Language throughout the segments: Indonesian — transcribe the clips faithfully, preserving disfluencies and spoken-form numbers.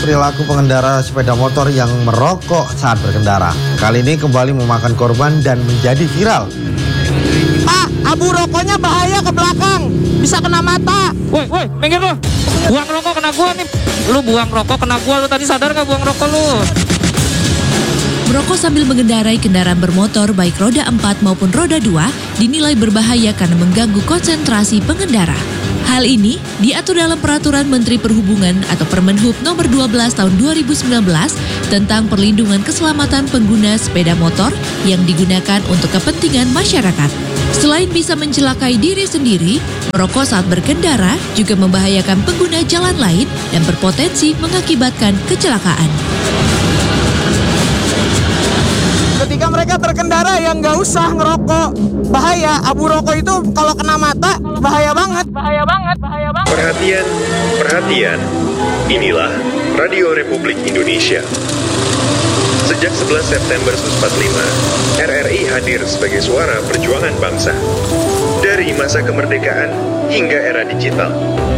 perilaku pengendara sepeda motor yang merokok saat berkendara. Kali ini kembali memakan korban dan menjadi viral. Pak, abu rokoknya bahaya ke belakang, bisa kena mata. Woi, woi, minggir lu. Buang rokok kena gua nih. Lu buang rokok kena gua, lu tadi sadar gak buang rokok lu? Merokok sambil mengendarai kendaraan bermotor baik roda empat maupun roda dua dinilai berbahaya karena mengganggu konsentrasi pengendara. Hal ini diatur dalam Peraturan Menteri Perhubungan atau Permenhub nomor dua belas tahun dua ribu sembilan belas tentang perlindungan keselamatan pengguna sepeda motor yang digunakan untuk kepentingan masyarakat. Selain bisa mencelakai diri sendiri, merokok saat berkendara juga membahayakan pengguna jalan lain dan berpotensi mengakibatkan kecelakaan. Ketika mereka terkendara ya nggak usah ngerokok, bahaya. Abu rokok itu kalau kena mata bahaya banget, bahaya banget, bahaya banget. Perhatian, perhatian. Inilah Radio Republik Indonesia. Sejak sebelas September seribu sembilan ratus empat puluh lima, R R I hadir sebagai suara perjuangan bangsa. Dari masa kemerdekaan hingga era digital.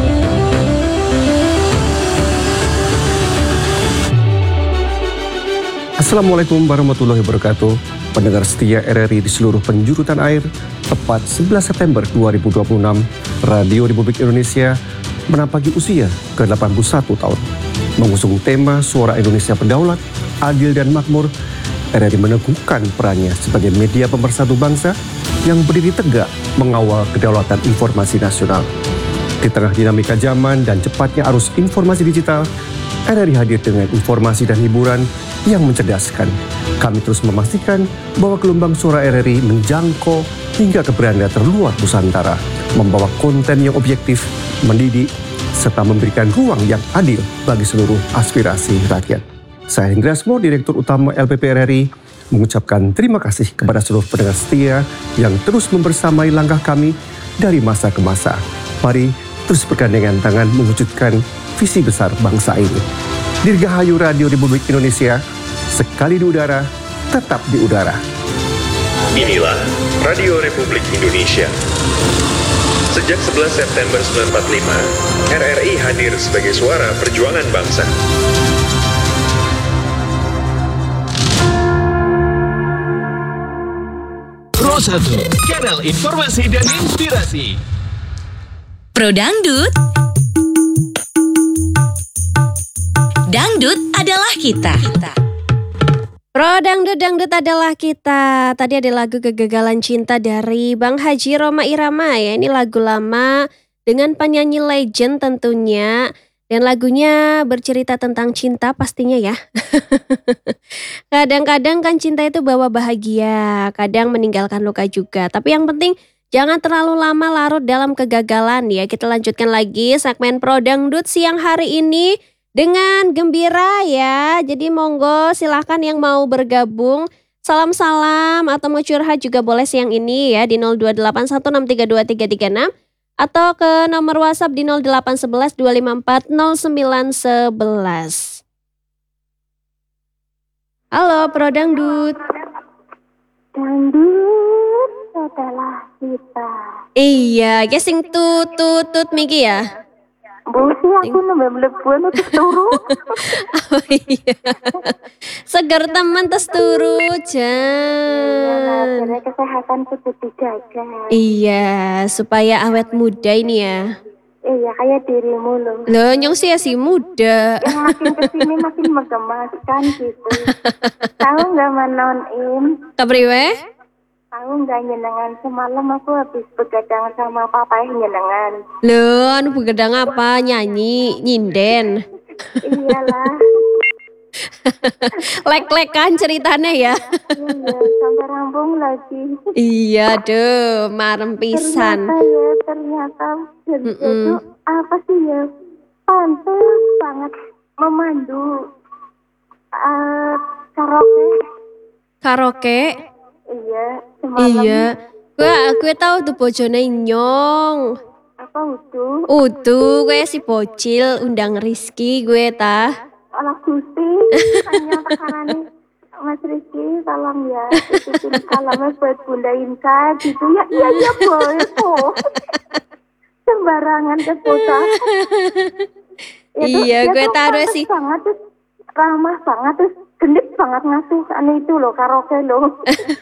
Assalamualaikum warahmatullahi wabarakatuh. Pendengar setia R R I di seluruh penjuru tanah air, tepat sebelas September dua ribu dua puluh enam, Radio Republik Indonesia menampaki usia ke delapan puluh satu tahun. Mengusung tema Suara Indonesia Berdaulat, Adil dan Makmur, R R I meneguhkan perannya sebagai media pemersatu bangsa yang berdiri tegak mengawal kedaulatan informasi nasional. Di tengah dinamika zaman dan cepatnya arus informasi digital, R R I hadir dengan informasi dan hiburan yang mencerdaskan. Kami terus memastikan bahwa gelombang suara R R I menjangkau hingga ke beranda terluar Nusantara, membawa konten yang objektif, mendidik, serta memberikan ruang yang adil bagi seluruh aspirasi rakyat. Saya Hendriasmo, Direktur Utama L P P R R I, mengucapkan terima kasih kepada seluruh pendengar setia yang terus membersamai langkah kami dari masa ke masa. Mari terus bergandengan tangan mewujudkan visi besar bangsa ini. Dirgahayu Radio Republik Indonesia, sekali di udara, tetap di udara. Inilah Radio Republik Indonesia. Sejak sebelas September seribu sembilan ratus empat puluh lima, R R I hadir sebagai suara perjuangan bangsa. Pro satu, kanal informasi dan inspirasi. Pro Dangdut. Dangdut adalah kita. Pro Dangdut, Dangdut adalah kita. Tadi ada lagu Kegagalan Cinta dari Bang Haji Rhoma Irama ya. Ini lagu lama dengan penyanyi legend tentunya. Dan lagunya bercerita tentang cinta pastinya ya. Kadang-kadang kan cinta itu bawa bahagia, kadang meninggalkan luka juga. Tapi yang penting jangan terlalu lama larut dalam kegagalan ya. Kita lanjutkan lagi segmen Pro Dangdut siang hari ini dengan gembira ya. Jadi monggo silahkan yang mau bergabung. Salam-salam atau mau curhat juga boleh siang ini ya di nol dua delapan satu enam tiga dua tiga tiga enam. Atau ke nomor WhatsApp di nol delapan satu satu dua lima empat nol sembilan satu satu. Halo Pro Dangdut. Dangdut adalah kita. Iya, gesing tut tut tut Miki ya. Busi aku nambah melebuan untuk turu. Oh iya. Segar teman tes turu Jan. Iya, kesehatan kudu dijaga. Iya, supaya awet muda ini ya. Iya, kayak dirimu loh. Loh, nyong sih si muda. Yang makin kesini makin menggemaskan gitu. Tahu nggak Manon Im? Kapriwe? Tahu nggak nyenengan semalam aku habis begadang sama papa yang nyenengan. Loh, anu begadang apa? Nyanyi, nyinden. Iyalah. Lek-lekan ceritanya ya. Iya, sampai rampung lagi. Iya, deh, marem pisan. Ternyata ya, ternyata jadi itu apa sih ya? Pantas banget memandu uh, karaoke. Karaoke? Iya, semalam. Iya. Gue gue tahu tuh bojone Nyong. Apa utuh? Utuh, gue si bocil undang Rizky gue tah. Alah Gusti, hanya tekanannya Mas Rizky, tolong ya titipin salamnya buat Bunda Inka gitu ya. Iya iya boleh kok. Sembarangan ke kota. Ya tuh, Iya, dia gue tuh tahu pantes sih. banget terus ramah banget terus genit banget ngasuh anu itu loh karaoke loh.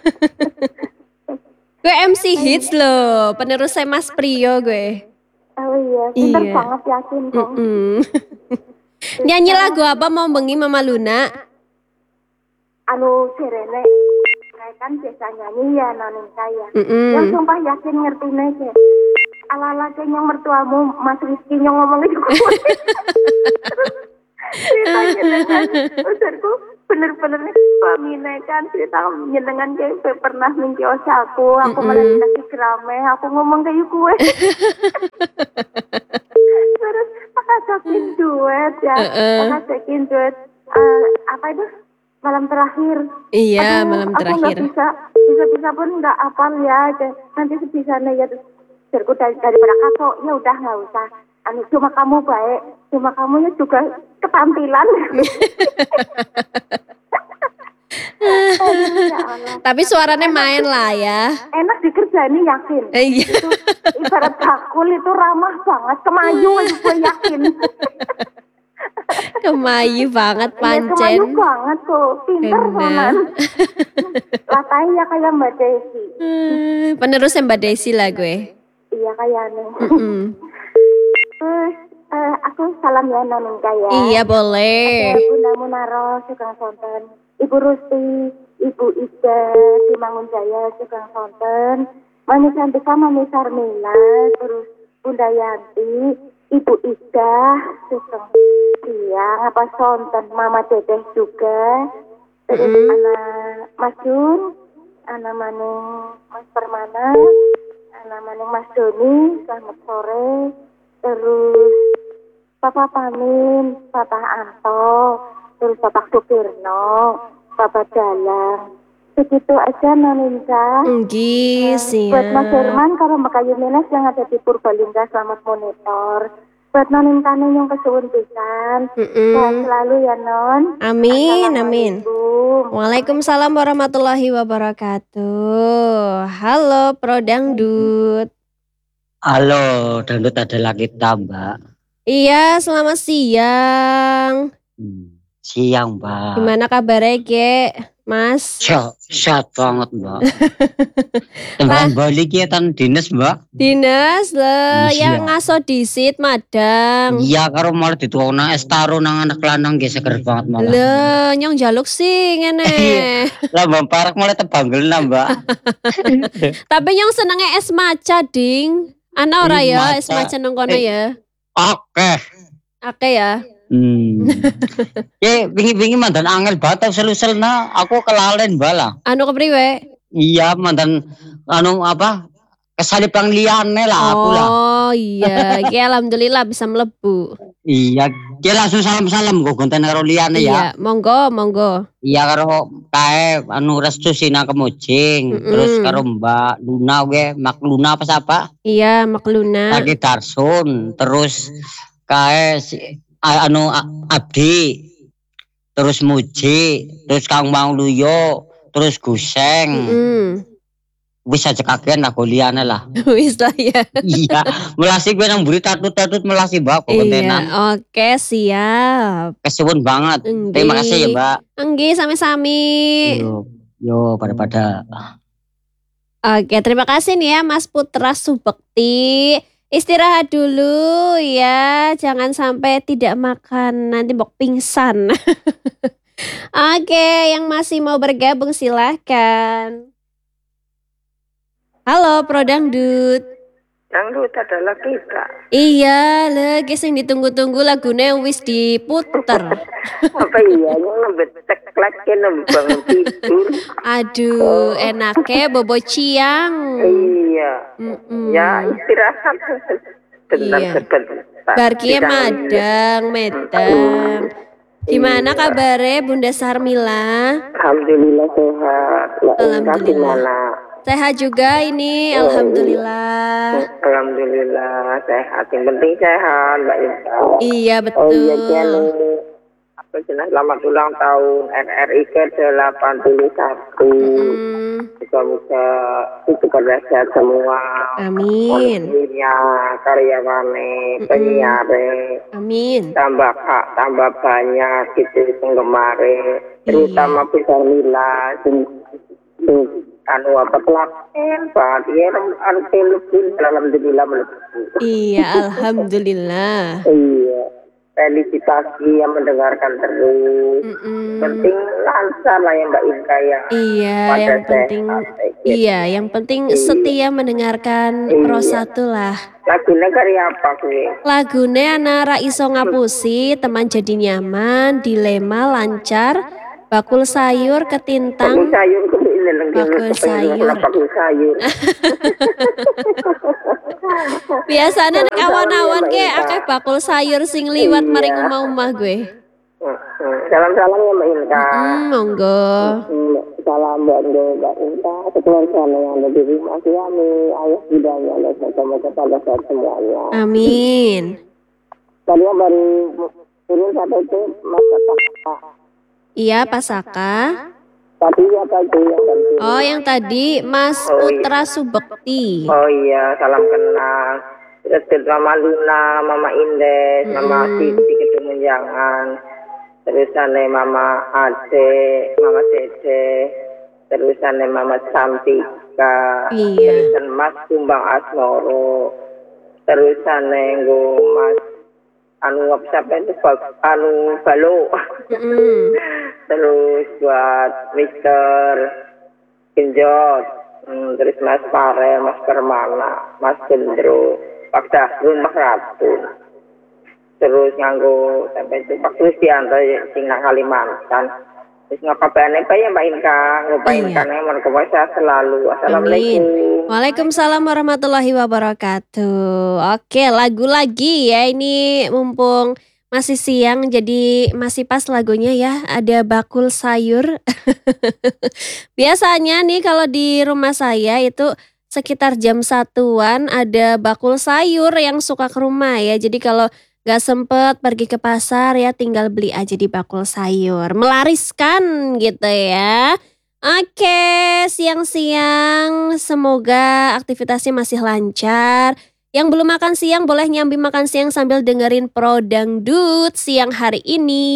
Gue M C hits loh, penerusnya Mas Prio gue. Oh iya, pinter Iya. banget yakin kok. Mm-mm. Nyanyi lagu apa mau bengi Mama Luna? Anu Serene, saya kan biasa nyanyi ya nonin saya. Mm-mm. Yang sumpah yakin ngerti nih. Ala-ala yang mertuamu Mas Rizky yang ngomong itu. Terus ceritanya dengan ujarku bener-bener suaminya kan cerita menyenengan kayak pernah mengkios aku, aku malah dikasih kerame, aku ngomong kayak gue. Terus makasakin duet ya, Uh-uh. makasakin duet eh, apa itu malam terakhir. Iya, Aduh, malam aku terakhir. nggak bisa, bisa-bisa pun nggak apal ya. Nanti sebisanya ya terus Jerku dari, daripada kaso, ya udah nggak usah. Anu cuma kamu baik, cuma kamunya juga ketampilan. Aduh, ya Allah. Tapi suaranya main lah ya. Enak dikerjain yakin. Eh, iya. Itu ibarat bakul itu ramah banget, kemayu aja gue yakin. Kemayu banget Iya, kemayu pancen. banget tuh, pinter Bener. banget. Latanya kayak Mbak Desi. Hmm, penerusnya Mbak Desi lah gue. Iya kayaknya. Mm-mm. Terus eh, aku salam ya Nonin Kaya. Iya boleh. Ada Bunda Munaro Sugeng Sonten, Ibu Rusti, Ibu Ida di Mangunjaya Sugeng Sonten, Mami Cantika, Mami Sarmila, terus Bunda Yanti, Ibu Ida Sugeng Siang apa Sonten, Mama Dedeh juga, terus Mm-mm. anak Mas Jun, anak Maning Mas Permana, anak Maning Mas Doni, selamat sore, terus Papa Pamin, Papa Anto, terus Bapak Sukirno, Bapak Dalang. Begitu aja Noninka. Enggih, Buat Mas siap. Herman, kalau Mbak Kayu Menes yang ada di Purbalingga, selamat monitor. Buat Noninka yang kesuwun pisan. Mm-mm. Sehat selalu ya Non. Amin, amin. Assalamualaikum. Waalaikumsalam warahmatullahi wabarakatuh. Halo Pro Dangdut. Halo, dangdut adalah kita, Mbak. Iya, selamat siang. Hmm, siang, Mbak. Gimana kabarnya, Ge? Mas? Sehat, sehat banget, Mbak. Tengah balik ya tan dinas, Mbak. Dinas le, Iya. yang ngaso disit madang. Iya, karo malah dituangna es taro nang anak lanang ge seger banget malah. Le, nyong jaluk sih ngene. Lah Mbak Parak mulai tebanggel nah, Mbak. Tapi nyong senengnya es maca, ding. Ana ora Es ya, maca. es maca nang kono Eh. ya. Oke. Oke ya. Hmm. Ya, wingi-wingi mandan angel banget selu-selna, aku kelalen, Mbak lah. Anu kepriwe? Iya, mandan anu apa? Kesalip yang liane lah aku lah. Oh iya, iki alhamdulillah bisa melebu. Iya, dia langsung salam-salam kok gonten karo liyane ya. Iya, monggo, monggo. Iya karo kae anu restu Sina Kemujing, Mm-mm. terus karo Mbak Luna we, Mak Luna apa siapa? Iya, Makluna. Lagi Darsun, terus kae si, a- anu a- Abdi, terus Muji, terus Kang Mang Luyo, terus Guseng. Mm. Wis aja kakean aku liyane lah. Wis lah ya. Iya, melasi gue nang mburi tatut-tatut melasi Mbak kok Iya, kontenan. oke siap. Kesuwun banget. Enggih. Terima kasih ya, Mbak. Enggih, sami-sami. Yo, yo pada-pada. Oke, terima kasih nih ya Mas Putra Subekti. Istirahat dulu ya, jangan sampai tidak makan nanti bok pingsan. Oke, yang masih mau bergabung silahkan. Halo Pro Dangdut. Dangdut adalah kita. Iya, lagi sing ditunggu-tunggu lagunya wis diputer. Apa iya yang nembet teklek nembang tidur. Aduh, enaknya bobo ciang. Iya. Mm-mm. Ya istirahat. Bentar Iya. sebentar. Barkia Tidak- madang, medang. Gimana kabarnya Bunda Sarmila? Alhamdulillah sehat. Lah, Alhamdulillah. gimana? Sehat juga ini, Oh, alhamdulillah. Alhamdulillah sehat. Yang penting sehat, Mbak Ida. Iya Oh iya, betul. Jani. selamat ulang tahun R R I ke delapan puluh satu. Semoga itu pada sehat semua. Amin. Punya karyawane, penyiar. Amin. Tambah kak, tambah banyak gitu penggemare. Terutama Pisar Mila. Anu apa pelapen, Pak. Dia arti lebih alhamdulillah melebihi. Iya, alhamdulillah. Iya. Felisitasi yang mendengarkan terus. Mm-mm. Penting lancar lah ya Mbak Inka ya. Iya, Pada yang penting sehat, gitu. iya, yang penting Iya. setia mendengarkan Iya. Pro satu lah. Lagunya karya apa gue? Lagune ana iso ngapusi, teman jadi nyaman, dilema lancar, bakul sayur Bakul ketintang. sayur ke ini Bakul sayur. Bakul sayur. Biasanya nek awan-awan ke akeh bakul sayur sing liwat maring omah-omah gue. Salam-salam ya Mbak Inka. Mm, monggo. Hmm, Salam buat Mbak Inka, keluarga yang ada di rumah kami, ayah budanya, dan semoga pada sehat semuanya. Amin. Tadi baru turun satu itu Mas Pak. Iya, Pak Saka. Tadi apa itu yang tadi? Oh, yang tadi Mas Oh, iya. Putra Subekti. Oh iya, salam kenal. Terus Mama Luna, Mama Indes, Mama Siti Kedumunjangan. Terus ane Mama Ade, Mama Dede. Terus ane Mama Santika. Iya. Terus Mas Kumbang Asmoro. Terus ane nggo Mas anu apa siapa itu Bal- anu Balo. Mm. Terus buat Mister Genjot, hmm, terus Mas Farel, Mas Permana, Mas Gendro, Pak Dahrun, Mas Ratun. Terus nganggo sampai itu Pak Kristianto sing nang Kalimantan. Terus ngapa-ngapain apa ya Mbak Inka, ngupain Iya. kan mereka sehat selalu. Assalamualaikum. Waalaikumsalam warahmatullahi wabarakatuh. Oke, lagu lagi ya. Ini mumpung masih siang jadi masih pas lagunya ya. Ada bakul sayur. Biasanya nih kalau di rumah saya itu sekitar jam satuan ada bakul sayur yang suka ke rumah ya. Jadi kalau gak sempet pergi ke pasar ya tinggal beli aja di bakul sayur. Melariskan gitu ya. Oke, siang-siang semoga aktivitasnya masih lancar. Yang belum makan siang boleh nyambi makan siang sambil dengerin Pro Dangdut siang hari ini.